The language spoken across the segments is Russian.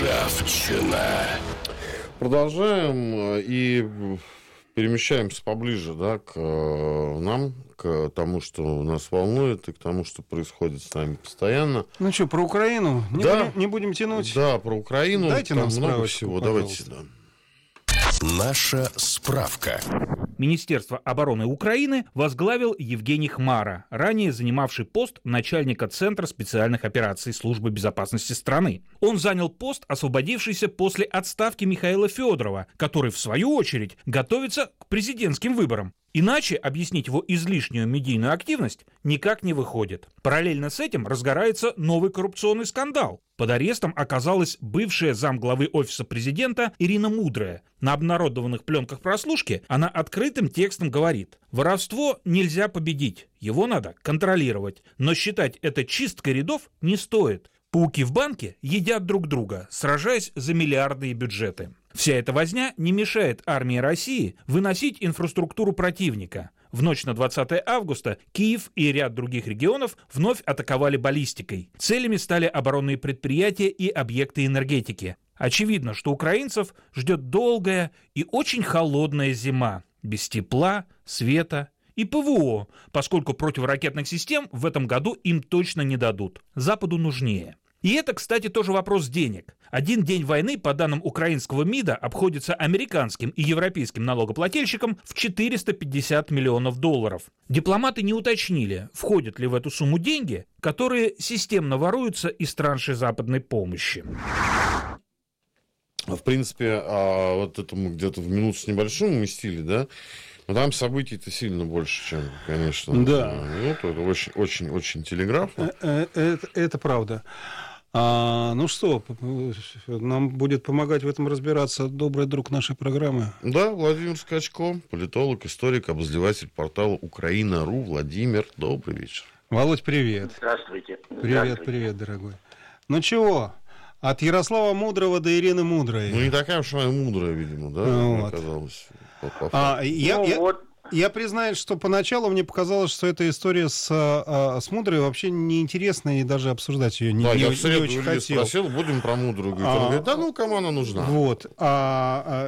Ржавчина. Продолжаем и перемещаемся поближе, да, к нам, к тому, что нас волнует, и к тому, что происходит с нами постоянно. Ну что, про Украину? Не будем тянуть? Да, про Украину. Дайте нам много всего. Пожалуйста. Давайте, да. Наша справка. Министерство обороны Украины возглавил Евгений Хмара, ранее занимавший пост начальника Центра специальных операций Службы безопасности страны. Он занял пост, освободившийся после отставки Михаила Федорова, который, в свою очередь, готовится к президентским выборам. Иначе объяснить его излишнюю медийную активность никак не выходит. Параллельно с этим разгорается новый коррупционный скандал. Под арестом оказалась бывшая замглавы Офиса президента Ирина Мудрая. На обнародованных пленках прослушки она открытым текстом говорит: «Воровство нельзя победить, его надо контролировать, но считать это чисткой рядов не стоит. Пауки в банке едят друг друга, сражаясь за миллиарды и бюджеты». Вся эта возня не мешает армии России выносить инфраструктуру противника. В ночь на 20 августа Киев и ряд других регионов вновь атаковали баллистикой. Целями стали оборонные предприятия и объекты энергетики. Очевидно, что украинцев ждет долгая и очень холодная зима, без тепла, света и ПВО, поскольку противоракетных систем в этом году им точно не дадут. Западу нужнее. И это, кстати, тоже вопрос денег. Один день войны, по данным украинского МИДа, обходится американским и европейским налогоплательщикам в $450 миллионов. Дипломаты не уточнили, входят ли в эту сумму деньги, которые системно воруются из траншей западной помощи. В принципе, вот это мы где-то в минуту с небольшим уместили, да? Но там событий-то сильно больше, чем, конечно, да. минуту. Это очень телеграфно. Это правда. Ну что, нам будет помогать в этом разбираться добрый друг нашей программы. Да, Владимир Скачко, политолог, историк, обозреватель портала Украина.ру. Владимир, добрый вечер. Володь, привет. Здравствуйте. Привет, дорогой. Ну чего, от Ярослава Мудрого до Ирины Мудрой. Ну, не такая уж она мудрая, видимо, да, вот. оказалась. Я признаюсь, что поначалу мне показалось, что эта история с Мудрой вообще неинтересна, и даже обсуждать ее не очень хотел. Спросил, будем про Мудрую говорить. Он говорит, да ну, кому она нужна? Вот. А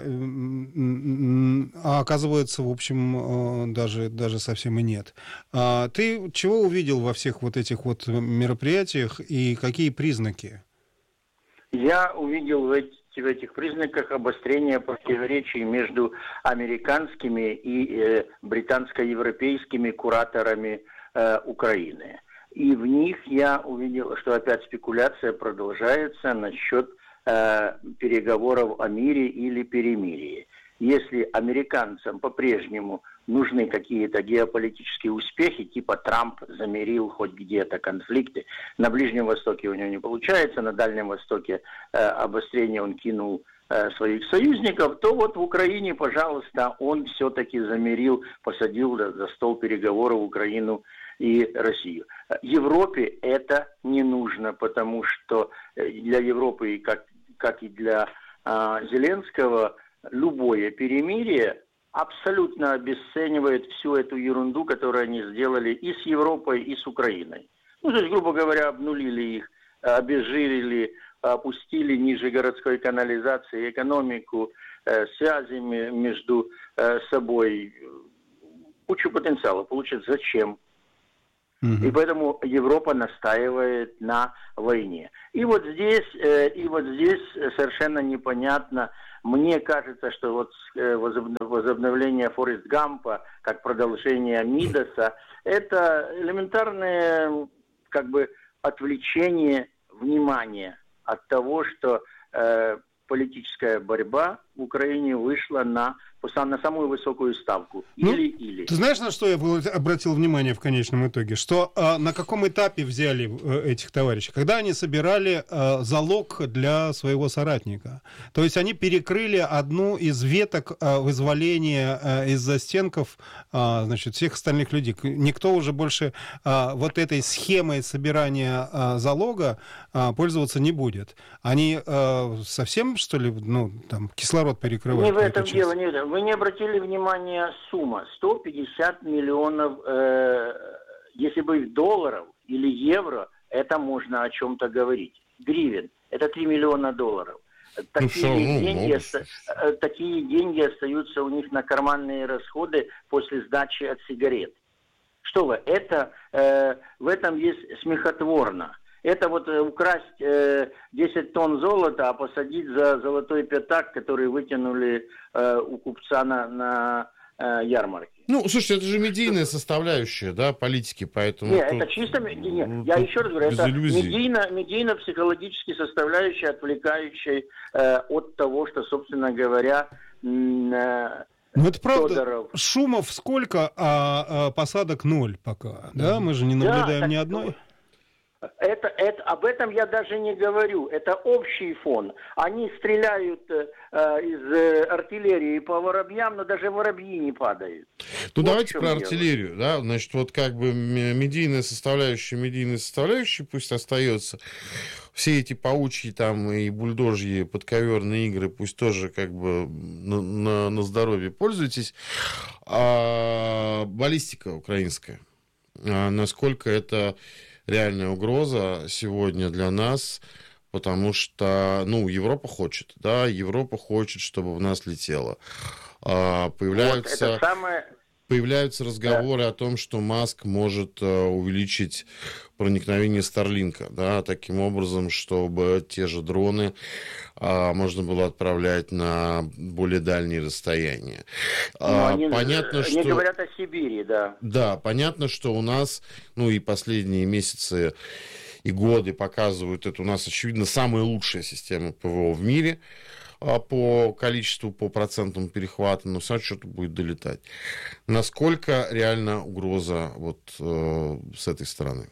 оказывается, в общем, даже совсем и нет. Ты чего увидел во всех вот этих вот мероприятиях и какие признаки? Я увидел в этих признаках обострение противоречий между американскими и британско-европейскими кураторами Украины. И в них я увидел, что опять спекуляция продолжается насчет переговоров о мире или перемирии. Если американцам по-прежнему нужны какие-то геополитические успехи, типа Трамп замирил хоть где-то конфликты, на Ближнем Востоке у него не получается, на Дальнем Востоке обострение он кинул своих союзников, то вот в Украине, пожалуйста, он все-таки замирил, посадил за стол переговоров Украину и Россию. Европе это не нужно, потому что для Европы, как и для Зеленского, любое перемирие абсолютно обесценивает всю эту ерунду, которую они сделали и с Европой, и с Украиной. Ну, то есть, грубо говоря, обнулили их, обезжирили, опустили ниже городской канализации экономику, связи между собой. Кучу потенциала получат. Зачем? И поэтому Европа настаивает на войне. И вот здесь совершенно непонятно. Мне кажется, что вот возобновление Форест Гампа как продолжение Мидаса – это элементарное отвлечение внимания от того, что политическая борьба в Украине вышла на самую высокую ставку. Или. Ты знаешь, на что я обратил внимание в конечном итоге? Что на каком этапе взяли этих товарищей? Когда они собирали залог для своего соратника. То есть они перекрыли одну из веток вызволения из застенков всех остальных людей. Никто уже больше вот этой схемой собирания залога пользоваться не будет. Они совсем, что ли, кислород перекрывают? Не в этом дело, не в этом. Вы не обратили внимания, сумма 150 миллионов, если бы долларов или евро, это можно о чем-то говорить. Гривен, это $3 миллиона. такие деньги остаются у них на карманные расходы после сдачи от сигарет. Что вы, это в этом есть смехотворно. Это вот украсть 10 тонн золота, а посадить за золотой пятак, который вытянули у купца на ярмарке. Ну, слушайте, это же медийная составляющая, да, политики, поэтому... Нет, это чисто... я еще раз говорю, это медийно-психологически составляющая, отвлекающая от того, что, собственно говоря... Ну, это правда. Федоров. Шумов сколько, а посадок 0 пока, да? Мы же не наблюдаем ни одной. Об этом я даже не говорю. Это общий фон. Они стреляют из артиллерии по воробьям, но даже воробьи не падают. Ну, вот давайте про артиллерию. Да? Значит, вот как бы медийная составляющая пусть остается. Все эти паучьи там и бульдожьи подковерные игры пусть тоже как бы на здоровье пользуйтесь. А баллистика украинская. Насколько это реальная угроза сегодня для нас, потому что, Европа хочет, чтобы в нас летело. Появляются разговоры о том, что Маск может увеличить проникновение Старлинка, таким образом, чтобы те же дроны можно было отправлять на более дальние расстояния. Понятно, что... Они говорят о Сибири, да. Да, понятно, что у нас, и последние месяцы и годы показывают, это у нас, очевидно, самая лучшая система ПВО в мире по количеству, по процентам перехвата, но все что-то будет долетать. Насколько реальна угроза вот с этой стороны?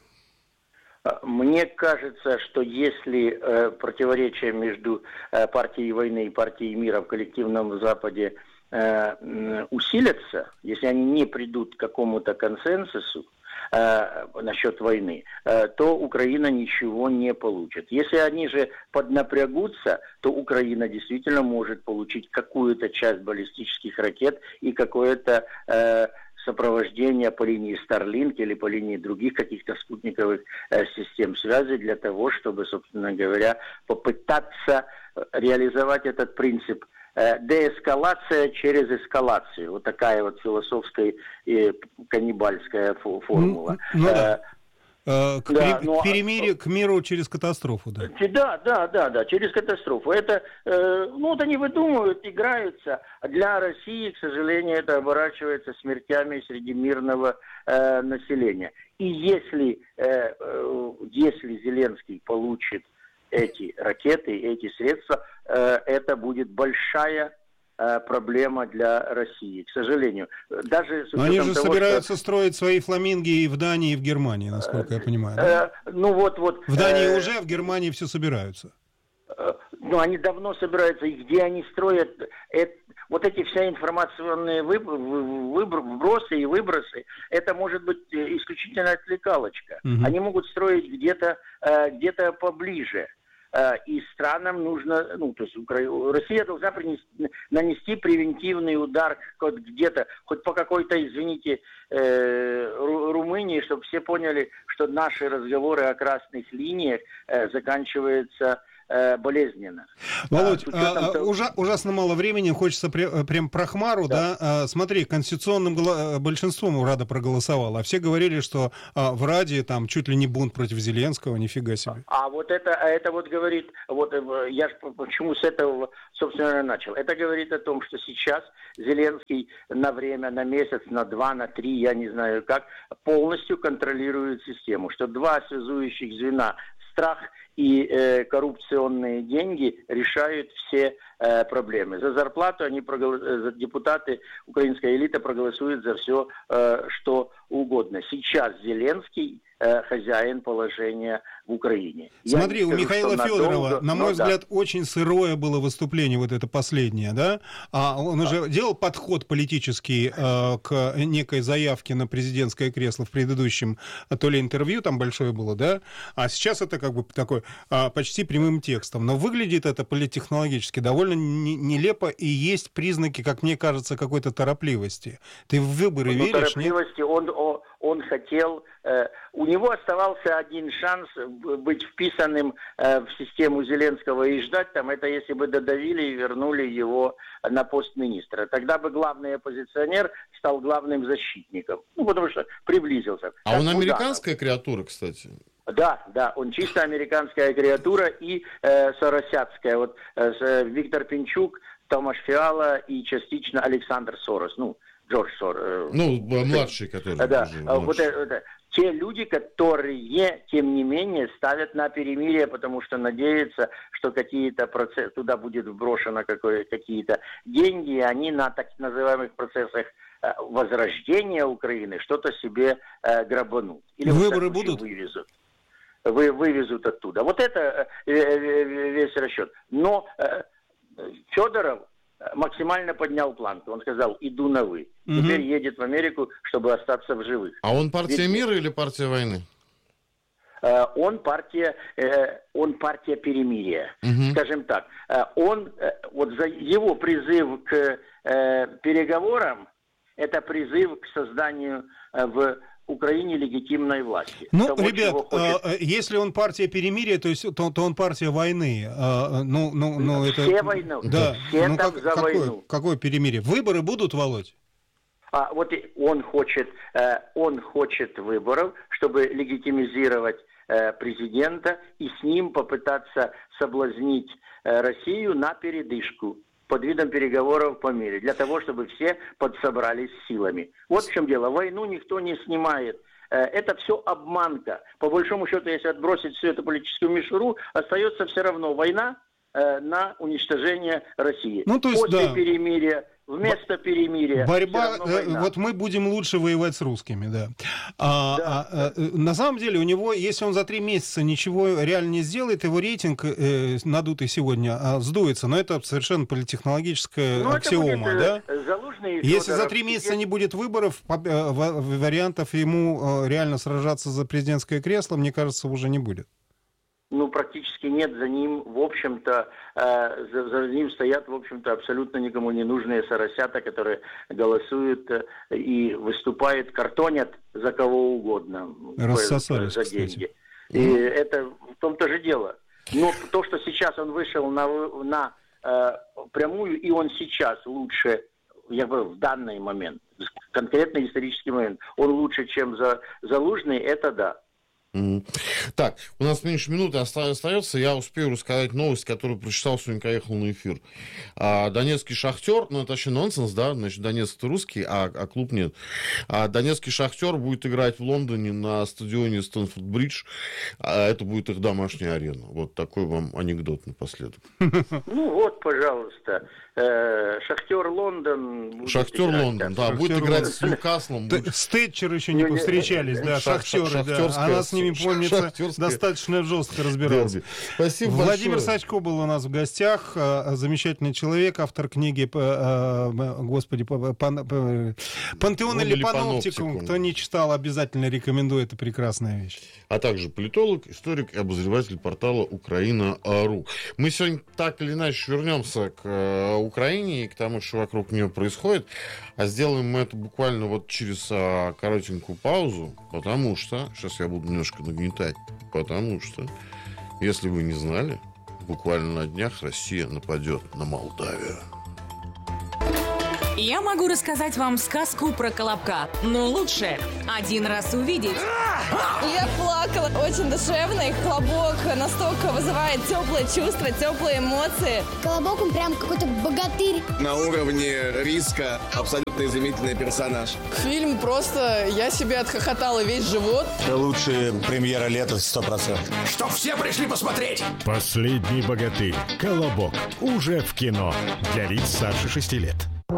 Мне кажется, что если противоречия между партией войны и партией мира в коллективном Западе усилятся, если они не придут к какому-то консенсусу насчет войны, то Украина ничего не получит. Если они же поднапрягутся, то Украина действительно может получить какую-то часть баллистических ракет и какое-то сопровождение по линии Starlink или по линии других каких-то спутниковых систем связи для того, чтобы, собственно говоря, попытаться реализовать этот принцип деэскалация через эскалацию. Вот такая вот философская и каннибальская формула. К перемирию, к миру через катастрофу, да. Да, через катастрофу. Это, вот они выдумывают, играются. А для России, к сожалению, это оборачивается смертями среди мирного населения. И если Зеленский получит эти ракеты, эти средства, это будет большая проблема для России, к сожалению. Даже но они же собираются строить свои фламинги и в Дании, и в Германии, насколько я понимаю. Да? В Дании уже, в Германии все собираются. Они давно собираются, и где они строят... Вот эти все информационные вбросы и выбросы, это может быть исключительно отвлекалочка. Угу. Они могут строить где-то поближе. И странам нужно, то есть Россия должна нанести превентивный удар где-то, хоть по какой-то, извините, Румынии, чтобы все поняли, что наши разговоры о красных линиях заканчиваются болезненно. Володь, ужасно мало времени, хочется прям про Хмару, да? Смотри, конституционным большинством Рада проголосовала, а все говорили, что в Раде там чуть ли не бунт против Зеленского, нифига себе. Это говорит, я почему с этого, собственно, начал. Это говорит о том, что сейчас Зеленский на время, на месяц, на 2, на 3, я не знаю как, полностью контролирует систему, что два связующих звена, страх и коррупционные деньги решают все проблемы. За зарплату депутаты, украинская элита проголосуют за все, что угодно. Сейчас Зеленский хозяин положения в Украине. Смотри, у Михаила Федорова, на мой взгляд, очень сырое было выступление, вот это последнее, да? Он уже делал подход политический к некой заявке на президентское кресло в предыдущем, то ли интервью там большое было, да? А сейчас это как бы такой почти прямым текстом. Но выглядит это политтехнологически довольно нелепо, и есть признаки, как мне кажется, какой-то торопливости. Ты в выборы веришь? Торопливости, он хотел... У него оставался один шанс быть вписанным в систему Зеленского и ждать там, это если бы додавили и вернули его на пост министра. Тогда бы главный оппозиционер стал главным защитником. Ну, потому что приблизился. А он американская креатура, кстати? Да, он чисто американская креатура и соросятская. Вот Виктор Пинчук, Томаш Фиала и частично Александр Сорос. Ну, Джордж Сорос. Ну, младший, который. Да, вот это. Те люди, которые, тем не менее, ставят на перемирие, потому что надеются, что какие-то процессы, туда будет вброшено какие-то деньги, и они на так называемых процессах возрождения Украины что-то себе грабанут. Или выборы будут? Вывезут оттуда. Вот это весь расчет. Но Федоров максимально поднял планку. Он сказал, иду на вы. Теперь едет в Америку, чтобы остаться в живых. А он партия мира или партия войны? Он партия перемирия. Скажем так. Вот за его призыв к переговорам, это призыв к созданию в Украине легитимной власти. Ну, того, ребят, если он партия перемирия, то он партия войны. Все войны. Да. Все там за войну. Какое перемирие? Выборы будут, Володь? Вот он хочет выборов, чтобы легитимизировать президента и с ним попытаться соблазнить Россию на передышку под видом переговоров по миру, для того, чтобы все подсобрались силами. Вот в чем дело. Войну никто не снимает. Это все обманка. По большому счету, если отбросить всю эту политическую мишуру, остается все равно война на уничтожение России. Ну, то есть, после перемирия, вместо перемирия. Борьба, вот мы будем лучше воевать с русскими, да. На самом деле, у него, если он за 3 месяца ничего реально не сделает, его рейтинг, надутый сегодня, сдуется. Но это совершенно политтехнологическая аксиома, да? Если за 3 месяца не будет выборов, вариантов ему реально сражаться за президентское кресло, мне кажется, уже не будет. Ну, практически нет. За ним, в общем-то, за ним стоят, в общем-то, абсолютно никому не нужные соросята, которые голосуют и выступают, картонят за кого угодно. Рассосались, за деньги. И это в том-то же дело. Но то, что сейчас он вышел на прямую, и он сейчас лучше, я говорю, в данный момент, конкретно исторический момент, он лучше, чем Залужный, это да. Так, у нас меньше минуты остается. Я успею рассказать новость, которую прочитал сегодня, когда ехал на эфир. Донецкий «Шахтер», ну это вообще нонсенс, да, значит, Донецк-то русский, а клуб нет. Донецкий «Шахтер» будет играть в Лондоне на стадионе Стэнфорд-Бридж. Это будет их домашняя арена. Вот такой вам анекдот напоследок. Ну вот, пожалуйста. «Шахтер Лондон». «Шахтер Лондон», да, будет играть с Ньюкаслом. С Тэтчер еще не повстречались, да, «Шахтеры», да. Она с ними, помнится, достаточно жестко разбиралась. Спасибо Владимир большое. Сачко был у нас в гостях, замечательный человек, автор книги, «Пантеон или Паноптикум». Кто не читал, обязательно рекомендую, это прекрасная вещь. А также политолог, историк и обозреватель портала Украина.ру. Мы сегодня так или иначе вернемся к Украине и к тому, что вокруг нее происходит, а сделаем мы это буквально вот через коротенькую паузу, потому что, сейчас я буду немножко нагнетать, потому что, если вы не знали, буквально на днях Россия нападет на Молдавию. Я могу рассказать вам сказку про Колобка, но лучше один раз увидеть. Я плакала. Очень душевный. Колобок настолько вызывает теплые чувства, теплые эмоции. Колобок, он прям какой-то богатырь. На уровне Риска абсолютно изумительный персонаж. Фильм просто... Я себе отхохотала весь живот. Лучшая премьера лета 100%. Чтоб все пришли посмотреть! Последний богатырь. Колобок. Уже в кино. Для лиц старше 6 лет.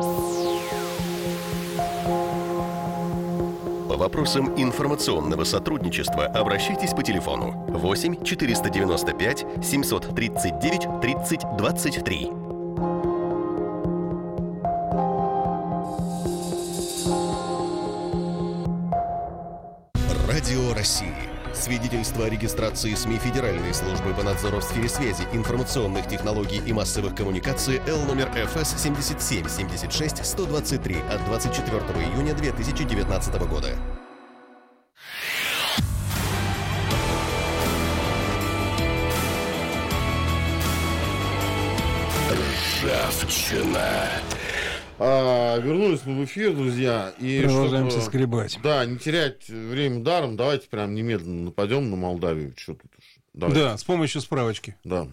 По вопросам информационного сотрудничества обращайтесь по телефону 8 495 739 30 23. Радио России. Свидетельство о регистрации СМИ Федеральной службы по надзору в сфере связи, информационных технологий и массовых коммуникаций Л номер ФС 77 76 123 от 24 июня 2019 года. Ржавчина. Вернулись мы в эфир, друзья. И продолжаемся скребать. Да, не терять время даром, давайте прям немедленно нападем на Молдавию. Что тут уж? Давайте. Да, с помощью справочки. Да.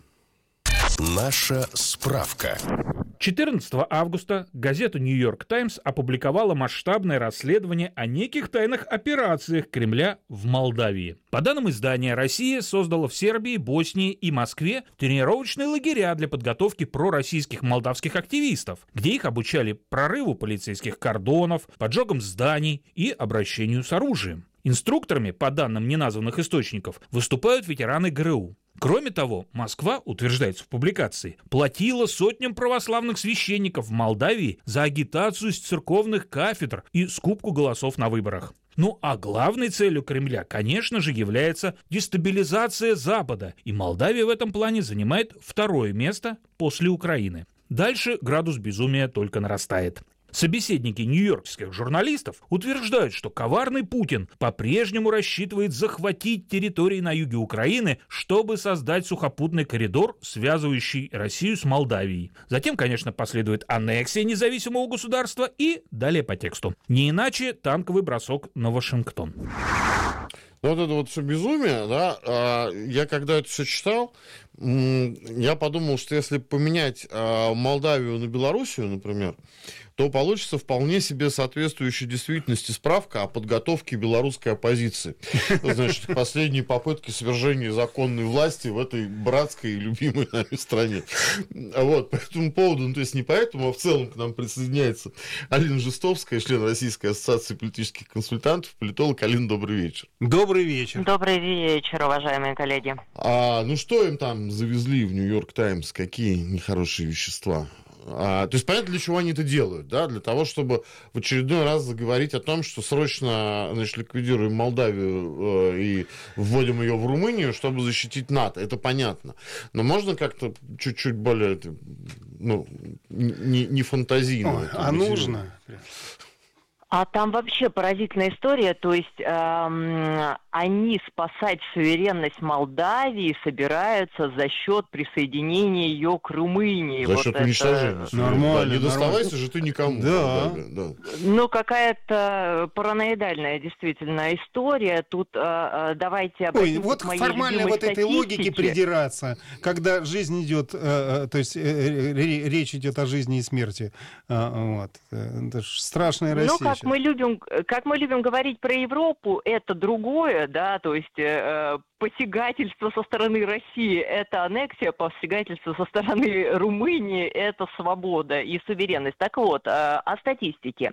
Наша справка. 14 августа газета «Нью-Йорк Таймс» опубликовала масштабное расследование о неких тайных операциях Кремля в Молдавии. По данным издания, Россия создала в Сербии, Боснии и Москве тренировочные лагеря для подготовки пророссийских молдавских активистов, где их обучали прорыву полицейских кордонов, поджогам зданий и обращению с оружием. Инструкторами, по данным неназванных источников, выступают ветераны ГРУ. Кроме того, Москва, утверждается в публикации, платила сотням православных священников в Молдавии за агитацию с церковных кафедр и скупку голосов на выборах. Ну а главной целью Кремля, конечно же, является дестабилизация Запада, и Молдавия в этом плане занимает второе место после Украины. Дальше градус безумия только нарастает. Собеседники нью-йоркских журналистов утверждают, что коварный Путин по-прежнему рассчитывает захватить территории на юге Украины, чтобы создать сухопутный коридор, связывающий Россию с Молдавией. Затем, конечно, последует аннексия независимого государства и далее по тексту. Не иначе танковый бросок на Вашингтон. Вот это вот все безумие, да, я когда это все читал, я подумал, что если поменять Молдавию на Белоруссию, например, то получится вполне себе соответствующая действительности справка о подготовке белорусской оппозиции. Значит, последние попытки свержения законной власти в этой братской и любимой нами стране. Вот, по этому поводу, ну, то есть не поэтому, а в целом к нам присоединяется Алина Жестовская, член Российской ассоциации политических консультантов, политолог. Алина, добрый вечер. Добрый вечер. Добрый вечер, уважаемые коллеги. Ну, что им там завезли в «Нью-Йорк Таймс», какие нехорошие вещества? То есть понятно, для чего они это делают, да? Для того, чтобы в очередной раз заговорить о том, что срочно, значит, ликвидируем Молдавию и вводим ее в Румынию, чтобы защитить НАТО. Это понятно. Но можно как-то чуть-чуть более, ну, не фантазийно. А нужно? А там вообще поразительная история, то есть они спасать суверенность Молдавии собираются за счет присоединения ее к Румынии. За счет уничтожения. Нормально. Не доставайся же ты никому. Да. Ну, какая-то параноидальная действительно история. Тут давайте обратимся вот к моей формально любимой вот этой логике статистике. придираться, когда жизнь идет, то есть речь идет о жизни и смерти. Вот. Это ж страшная Россия. Ну, как мы любим говорить про Европу, это другое, да, то есть посягательство со стороны России – это аннексия, посягательство со стороны Румынии – это свобода и суверенность. Так вот, о статистике.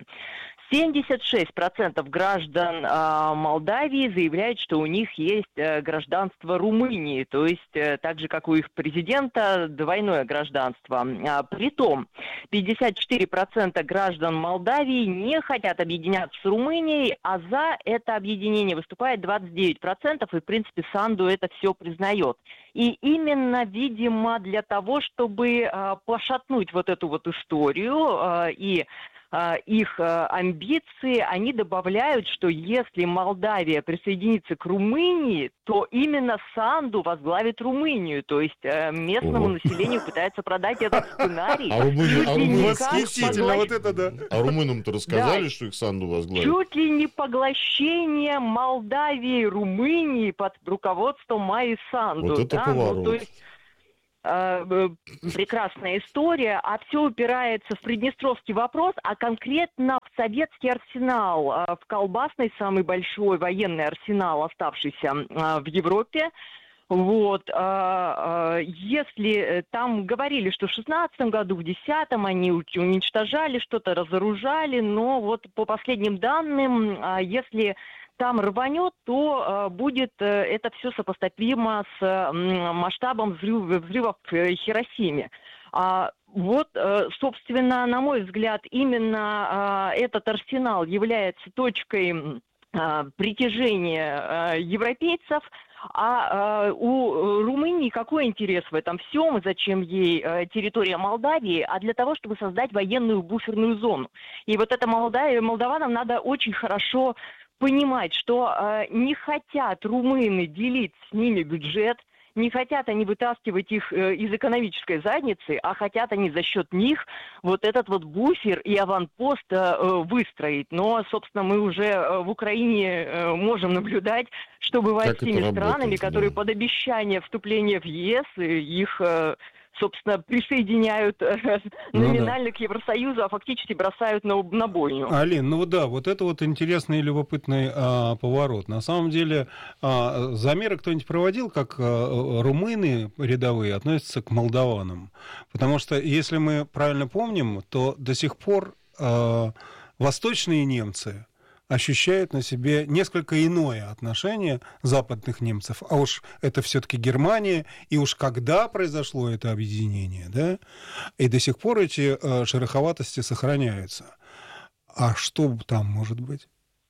76% граждан Молдавии заявляют, что у них есть гражданство Румынии, то есть так же, как у их президента, двойное гражданство. Притом 54% граждан Молдавии не хотят объединяться с Румынией, а за это объединение выступает 29%, и, в принципе, Санду это все признает. И именно, видимо, для того, чтобы пошатнуть вот эту вот историю и их амбиции, они добавляют, что если Молдавия присоединится к Румынии, то именно Санду возглавит Румынию. То есть местному населению пытаются продать этот сценарий. Восхитительно, вот это да. А румынам-то рассказали, что их Санду возглавит? Чуть ли не поглощение Молдавии и Румынии под руководством Майи Санду. Вот это поворот. Ну, то есть прекрасная история, а все упирается в приднестровский вопрос, а конкретно в советский арсенал, в колбасный, самый большой военный арсенал, оставшийся в Европе. Вот, если там говорили, что в 16 году, в 10-м они уничтожали что-то, разоружали, но вот по последним данным, если там рванет, то будет это все сопоставимо с масштабом взрывов в Хиросиме. Вот, собственно, на мой взгляд, именно этот арсенал является точкой притяжения европейцев, а у Румынии какой интерес в этом всем, и зачем ей территория Молдавии, а для того, чтобы создать военную буферную зону. И вот это молдаванам надо очень хорошо понимать, что не хотят румыны делить с ними бюджет, не хотят они вытаскивать их из экономической задницы, а хотят они за счет них вот этот вот буфер и аванпост выстроить. Но, собственно, мы уже в Украине можем наблюдать, что бывает с теми странами, которые под обещание вступления в ЕС их... собственно, присоединяют номинально к Евросоюзу, а фактически бросают на бойню. Алин, вот это вот интересный и любопытный поворот. На самом деле, замеры кто-нибудь проводил, как румыны рядовые относятся к молдаванам? Потому что, если мы правильно помним, то до сих пор восточные немцы ощущают на себе несколько иное отношение западных немцев. А уж это все-таки Германия, и уж когда произошло это объединение, да, и до сих пор эти шероховатости сохраняются. А что там может быть?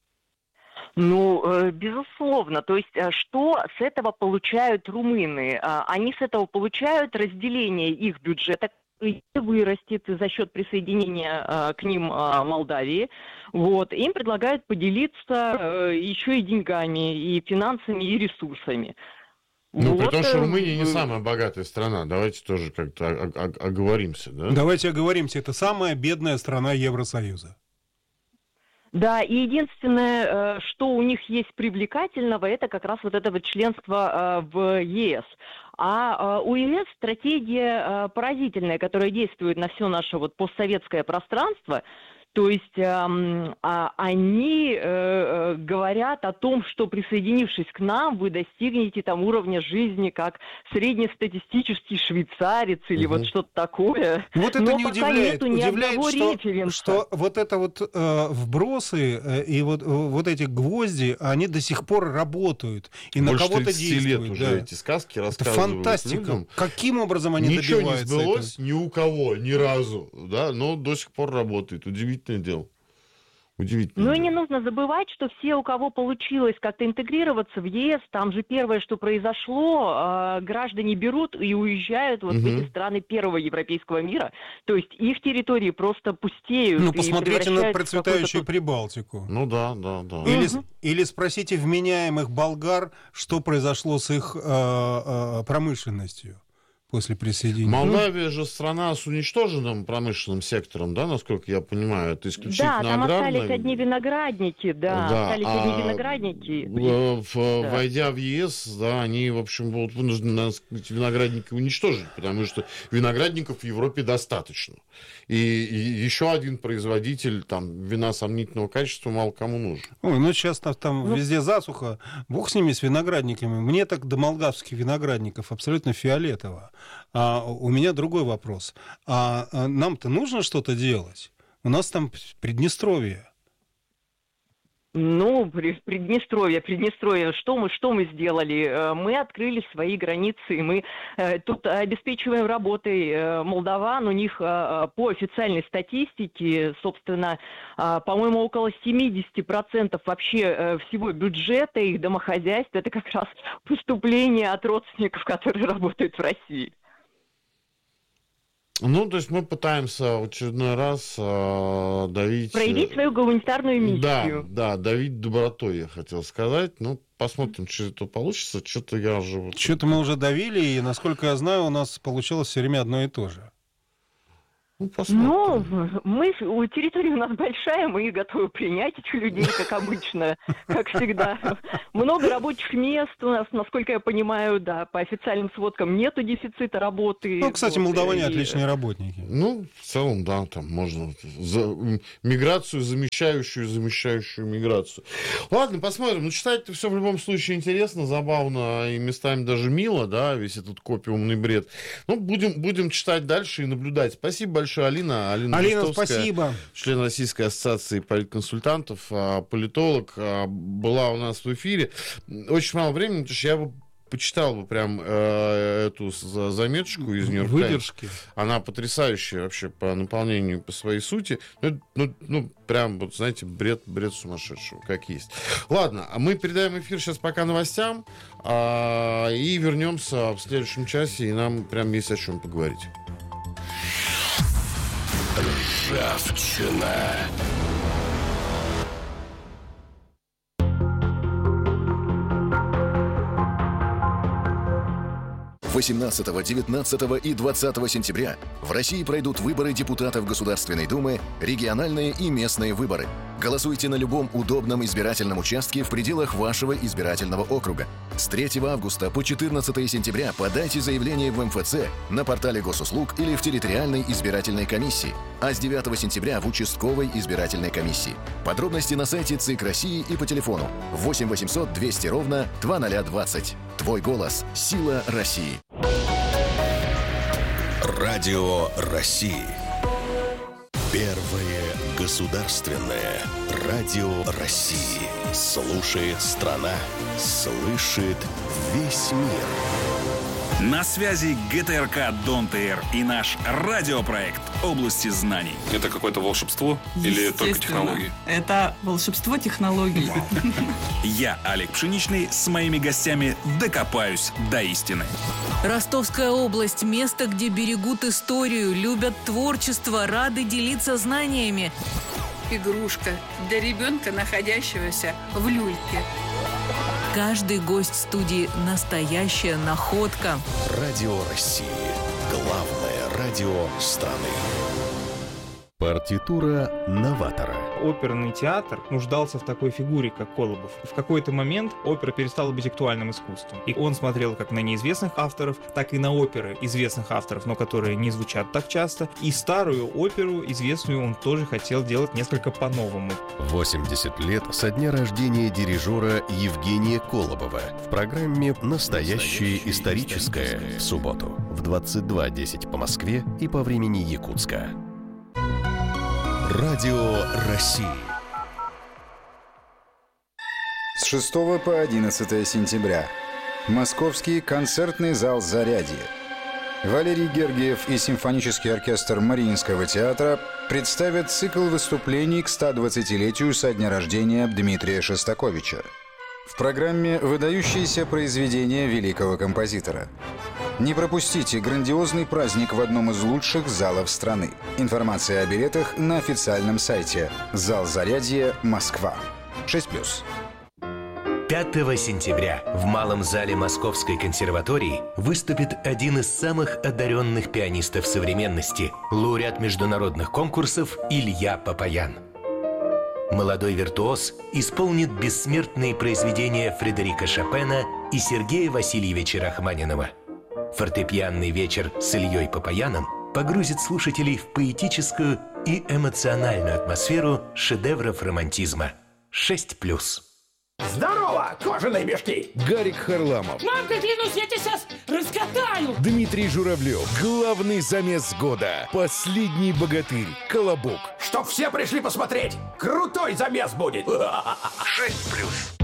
Безусловно. То есть, что с этого получают румыны? Они с этого получают разделение их бюджета, вырастет за счет присоединения к ним Молдавии. Им предлагают поделиться еще и деньгами, и финансами, и ресурсами. Потому что Румыния не самая богатая страна. Давайте тоже как-то оговоримся. Да? Давайте оговоримся. Это самая бедная страна Евросоюза. Да, и единственное, что у них есть привлекательного, это как раз вот это вот членство в ЕС. А у ЕС стратегия поразительная, которая действует на все наше вот постсоветское пространство. То есть они говорят о том, что, присоединившись к нам, вы достигнете там уровня жизни как среднестатистический швейцарец или вот что-то такое. Вот это но не пока удивляет. Нету ни одного референса. Что вот это вот вбросы и вот эти гвозди, они до сих пор работают и больше на кого-то 30 действуют. лет уже эти сказки рассказывают. Это фантастика. Людям. Каким образом они добиваются Ничего не сбылось этого? ни у кого, ни разу, да, но до сих пор работает. Удивительное дело. И не нужно забывать, что все, у кого получилось как-то интегрироваться в ЕС, там же первое, что произошло, граждане берут и уезжают вот в эти страны первого европейского мира. То есть их территории просто пустеют. Посмотрите на процветающую Прибалтику. Да. Или спросите вменяемых болгар, что произошло с их промышленностью после присоединения. Молдавия же страна с уничтоженным промышленным сектором, да, насколько я понимаю, это исключительно там аграрная. остались одни виноградники, остались одни виноградники. Войдя в ЕС, да, они, в общем, будут вынуждены эти виноградники уничтожить, потому что виноградников в Европе достаточно. И еще один производитель там вина сомнительного качества мало кому нужен. Сейчас там везде засуха, бог с ними, с виноградниками. Мне так до молдавских виноградников абсолютно фиолетово. А у меня другой вопрос. Нам-то нужно что-то делать? У нас там Приднестровье. Приднестровье. Что мы сделали? Мы открыли свои границы, и мы тут обеспечиваем работой молдаван. У них по официальной статистике, собственно, по-моему, около 70% вообще всего бюджета их домохозяйств, это как раз поступление от родственников, которые работают в России. То есть мы пытаемся в очередной раз давить... Проявить свою гуманитарную миссию. Да, давить добротой, я хотел сказать. Посмотрим, что это получится. Что-то мы уже давили, и, насколько я знаю, у нас получилось все время одно и то же. Территория у нас большая, мы готовы принять этих людей, как обычно, как всегда. Много рабочих мест у нас, насколько я понимаю, по официальным сводкам нету дефицита работы. Кстати, молдаване отличные работники. В целом, да, там можно миграцию, замещающую миграцию. Ладно, посмотрим. Читать-то все в любом случае интересно, забавно и местами даже мило, да, весь этот копиумный бред. Будем читать дальше и наблюдать. Спасибо большое. Алина, спасибо. Член Российской ассоциации политконсультантов, политолог, была у нас в эфире. Очень мало времени, потому что я бы почитал бы прям эту заметочку из Нью-Йорк Таймс. Выдержки. Она потрясающая вообще по наполнению, по своей сути. Прям, знаете, бред сумасшедшего, как есть. Ладно, а мы передаем эфир сейчас пока новостям и вернемся в следующем часе, и нам прям есть о чем поговорить. Ржавчина. 18, 19 и 20 сентября в России пройдут выборы депутатов Государственной Думы, региональные и местные выборы. Голосуйте на любом удобном избирательном участке в пределах вашего избирательного округа. С 3 августа по 14 сентября подайте заявление в МФЦ, на портале госуслуг или в территориальной избирательной комиссии, а с 9 сентября в участковой избирательной комиссии. Подробности на сайте ЦИК России и по телефону 8 800 200 ровно 2020. Твой голос – сила России. Радио России. Первое государственное радио России. Слушает страна, слышит весь мир. На связи ГТРК Дон ТР и наш радиопроект «Области знаний». Это какое-то волшебство или только технологии? Это волшебство технологий. Я, Олег Пшеничный, с моими гостями докопаюсь до истины. Ростовская область – место, где берегут историю, любят творчество, рады делиться знаниями. Игрушка для ребенка, находящегося в люльке. Каждый гость студии – настоящая находка. Радио России. Главное радио страны. Партитура новатора. Оперный театр нуждался в такой фигуре, как Колобов. В какой-то момент опера перестала быть актуальным искусством. И он смотрел как на неизвестных авторов, так и на оперы известных авторов, но которые не звучат так часто. И старую оперу, известную, он тоже хотел делать несколько по-новому. 80 лет со дня рождения дирижера Евгения Колобова в программе «Настоящее историческое» в субботу в 22:10 по Москве и по времени Якутска. Радио России. С 6 по 11 сентября. Московский концертный зал «Зарядье». Валерий Гергиев и симфонический оркестр Мариинского театра представят цикл выступлений к 120-летию со дня рождения Дмитрия Шостаковича. В программе выдающиеся произведения великого композитора. Не пропустите грандиозный праздник в одном из лучших залов страны. Информация о билетах на официальном сайте. Зал «Зарядье», Москва. 6+. 5 сентября в Малом зале Московской консерватории выступит один из самых одаренных пианистов современности, лауреат международных конкурсов Илья Папаян. Молодой виртуоз исполнит бессмертные произведения Фредерика Шопена и Сергея Васильевича Рахманинова. Фортепианный вечер с Ильей Папаяном погрузит слушателей в поэтическую и эмоциональную атмосферу шедевров романтизма. 6+. Здорово, кожаные мешки! Гарик Харламов. Мамка, клянусь, я тебя сейчас раскатаю! Дмитрий Журавлев. Главный замес года. Последний богатырь. Колобок. Чтоб все пришли посмотреть! Крутой замес будет! 6+.